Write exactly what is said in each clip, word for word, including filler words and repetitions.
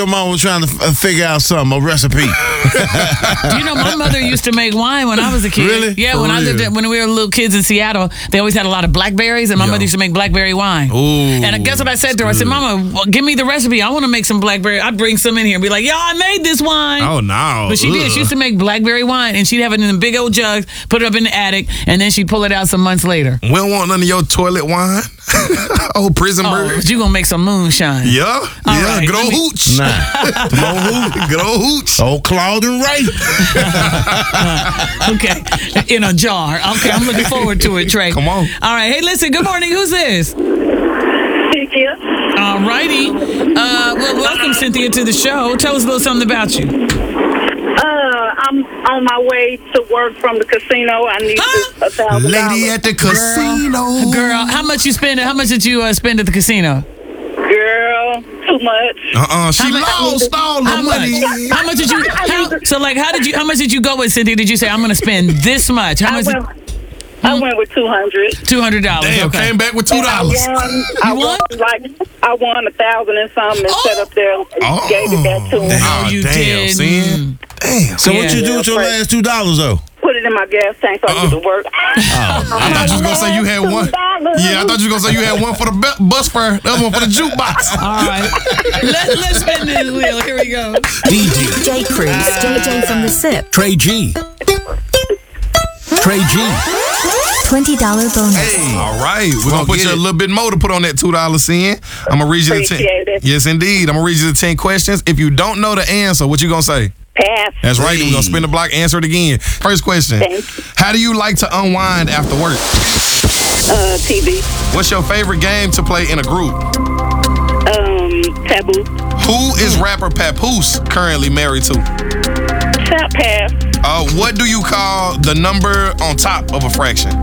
Your mom was trying to f- figure out something, a recipe. You know, my mother used to make wine when I was a kid. Really? Yeah, For when I real? lived at, when we were little kids in Seattle, they always had a lot of blackberries, and my Yo. mother used to make blackberry wine. Ooh, And I guess what I said to her, I said, Mama, well, give me the recipe. I want to make some blackberry. I'd bring some in here and be like, yo, I made this wine. Oh, no. But she did. She used to make blackberry wine, and she'd have it in a big old jug, put it up in the attic, and then she'd pull it out some months later. We don't want none of your toilet wine. Oh, prison Oh, bird. but you gonna make some moonshine. Yeah, All yeah. right, Good let old me- hooch. Nah. Come on, who? Good old hooch. Oh, Claude and Ray. Okay, in a jar. Okay, I'm looking forward to it, Trey. Come on. All right. Hey, listen. Good morning. Who's this? Cynthia. All righty. Uh, well, welcome, Cynthia, to the show. Tell us a little something about you. Uh, I'm on my way to work from the casino. I need Huh? a thousand Lady dollars. at the casino. Girl, how much you spend? How much did you uh, spend at the casino? Girl, too much. Uh-uh. She How much- lost all How the much? money. How much did you? How, so, like, how did you? How much did you go with, Cynthia? Did you say I'm going to spend this much? How I much? went, I went with two hundred. Two hundred dollars. Damn, Okay. came back with two I dollars. won, I You won? won like I won a thousand and something and Oh. set up there and Oh. gave it back to him. Damn, Oh, you damn, did. Sin. Damn. So what Yeah. you do with your Yeah, last two dollars though? Put it in my gas tank so I can get to work. I thought you was gonna say you had one. Yeah, I thought you was gonna say you had one for the bu- bus fare, the other one for the jukebox. All right. Let, let's spin this wheel. Here we go. D J Cruz, J J from the Sip, Trey G. Trey G. twenty dollars bonus. All right, we're gonna put get you a it. little bit more to put on that two dollars in. I'm gonna read you the ten. Appreciate it. Yes, indeed. I'm gonna read you the ten questions. If you don't know the answer, what you gonna say? Pass. That's right. We're gonna spin the block. Answer it again. First question. Thank you. How do you like to unwind after work? Uh, T V. What's your favorite game to play in a group? Um, Taboo. Who is rapper Papoose currently married to? Tap pass. Uh, what do you call the number on top of a fraction?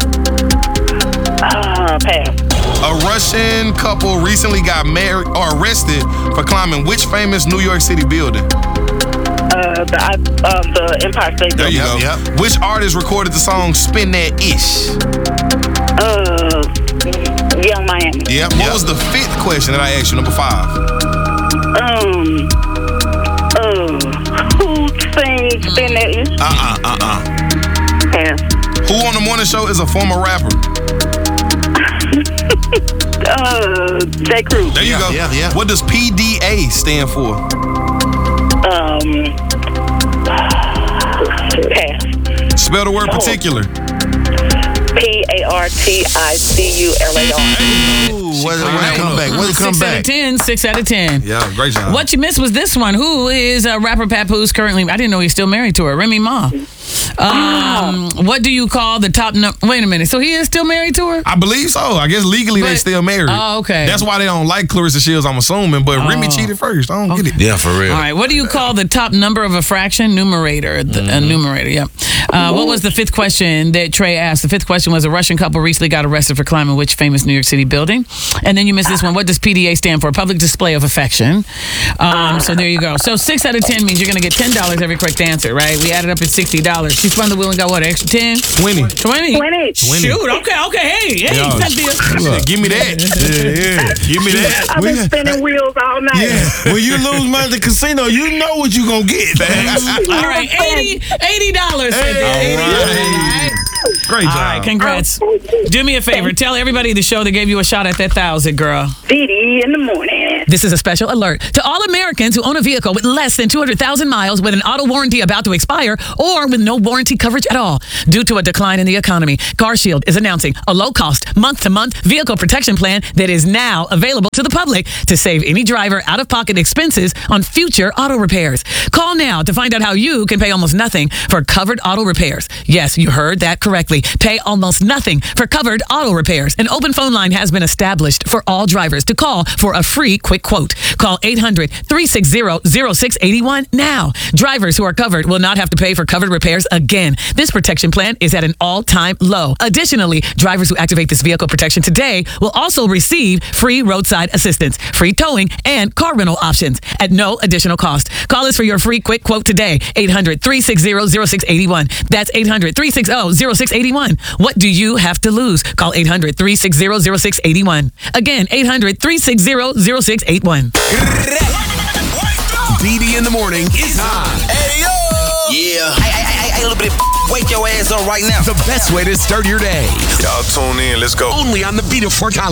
Uh, pass. A Russian couple recently got married or arrested for climbing which famous New York City building? Uh, the uh, the Empire State There you Building. go. Yep. Which artist recorded the song Spin That Ish? Uh, Young Miami. Yep. What was the fifth question that I asked you? Number five. Um, uh, who sings Spin That Ish? Uh-uh, uh-uh. Pass. Who on the morning show is a former rapper? Uh, J. Cruz. There you Yeah, go. yeah, yeah. What does P D A stand for? Um, pass. Spell the word particular. P A R T I C U L A R. Ooh, what, what come back? What come Six out back? of ten. Six out of ten. Yeah, great job. What you missed was this one. Who is uh, rapper Papoose currently? I didn't know he's still married to her. Remy Ma. Um, what do you call the top number? Wait a minute. So he is still married to her? I believe so. I guess legally they But- still married. Oh, okay. That's why they don't like Clarissa Shields, I'm assuming. But Remy Oh. cheated first. I don't get it. Yeah, for real. All right. What do you call the top number of a fraction? Numerator. The uh, numerator. Yep. Uh, what was the fifth question that Trey asked? The fifth question was a Russian couple recently got arrested for climbing which famous New York City building? And then you missed this one. What does P D A stand for? Public display of affection. Um, so there you go. So six out of ten means you're going to get ten dollars every correct answer, right? We added up at sixty dollars. She spun the wheel and got what? Extra ten? twenty. twenty? Twenty. Shoot. Okay. Okay. Hey. Hey. Yo, Cynthia. Give me that. Yeah, yeah. Give me that. I've been spinning wheels all night. Yeah. When you lose money at the casino, you know what you gonna get. All right. eighty dollars. eighty dollars. Cynthia. Hey, eighty dollars. All right. Great job. All right, congrats. Do me a favor. Tell everybody the show that gave you a shot at that thousand, girl. D D in the morning. This is a special alert to all Americans who own a vehicle with less than two hundred thousand miles with an auto warranty about to expire or with no warranty coverage at all. Due to a decline in the economy, CarShield is announcing a low-cost, month-to-month vehicle protection plan that is now available to the public to save any driver out-of-pocket expenses on future auto repairs. Call now to find out how you can pay almost nothing for covered auto repairs. Yes, you heard that correctly. Pay almost nothing for covered auto repairs. An open phone line has been established for all drivers to call for a free quick quote. Call eight hundred, three six zero, zero six eight one now. Drivers who are covered will not have to pay for covered repairs again. This protection plan is at an all-time low. Additionally, drivers who activate this vehicle protection today will also receive free roadside assistance, free towing, and car rental options at no additional cost. Call us for your free quick quote today. eight hundred, three six zero, zero six eight one. That's eight hundred, three six zero, zero six eight one. What do you have to lose? Call eight hundred, three six zero, zero six eight one. Again, eight hundred, three six zero, zero six eight one. in the morning is on. Hey, yo! Yeah. Hey, hey, hey, hey, little bit of wake your ass up right now. The best way to start your day. Y'all tune in. Let's go. Only on the Beat of Fort Collins.